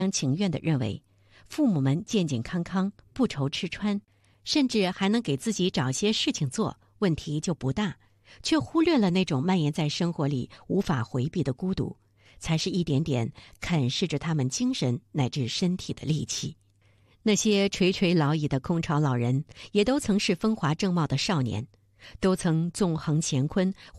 情愿地认为，父母们健健康康，不愁吃穿，甚至还能给自己找些事情做，问题就不大，却忽略了那种蔓延在生活里无法回避的孤独，才是一点点啃噬着他们精神乃至身体的利器。那些垂垂老矣的空巢老人，也都曾是风华正茂的少年，都曾纵横乾坤，